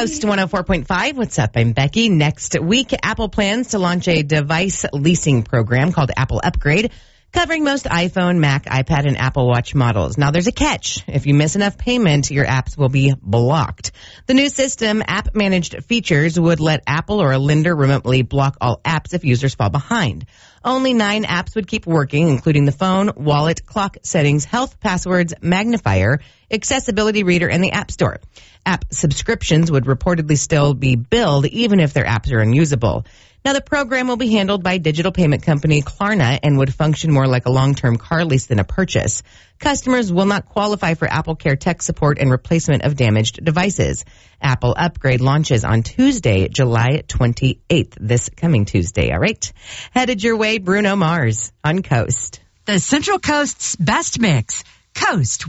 Coast 104.5. What's up? I'm Becky. Next week, Apple plans to launch a device leasing program called Apple Upgrade, covering most iPhone, Mac, iPad, and Apple Watch models. Now, there's a catch. If you miss enough payment, your apps will be blocked. The new system, App Managed Features, would let Apple or a lender remotely block all apps if users fall behind. Only 9 apps would keep working, including the phone, wallet, clock settings, health, passwords, magnifier, accessibility reader, and the App Store. App subscriptions would reportedly still be billed even if their apps are unusable. Now, the program will be handled by digital payment company Klarna and would function more like a long-term car lease than a purchase. Customers will not qualify for Apple Care tech support and replacement of damaged devices. Apple Upgrade launches on Tuesday, July 28th, this coming Tuesday, all right? Headed your way, Bruno Mars on Coast. The Central Coast's best mix. Coast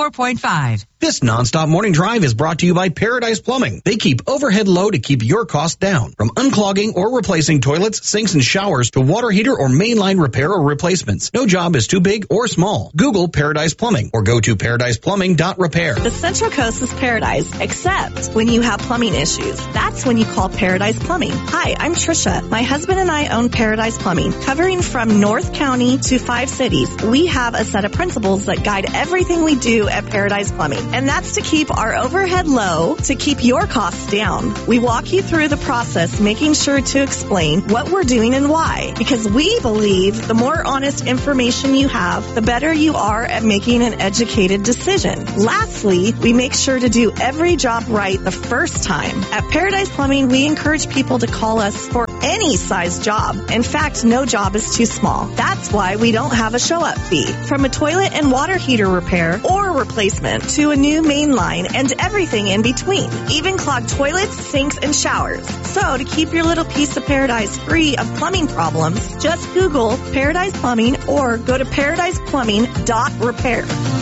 104.5. This nonstop morning drive is brought to you by Paradise Plumbing. They keep overhead low to keep your costs down. From unclogging or replacing toilets, sinks, and showers to water heater or mainline repair or replacements. No job is too big or small. Google Paradise Plumbing or go to paradiseplumbing.repair. The Central Coast is paradise, except when you have plumbing issues. That's when you call Paradise Plumbing. Hi, I'm Trisha. My husband and I own Paradise Plumbing, covering from North County to 5 cities. We have a set of principles that guide everything we do at Paradise Plumbing. And that's to keep our overhead low, to keep your costs down. We walk you through the process, making sure to explain what we're doing and why. Because we believe the more honest information you have, the better you are at making an educated decision. Lastly, we make sure to do every job right the first time. At Paradise Plumbing, we encourage people to call us for any size job. In fact, no job is too small. That's why we don't have a show-up fee. From a toilet and water heater repair or replacement to a new main line and everything in between. Even clogged toilets, sinks, and showers. So to keep your little piece of paradise free of plumbing problems, just Google Paradise Plumbing or go to paradiseplumbing.repair.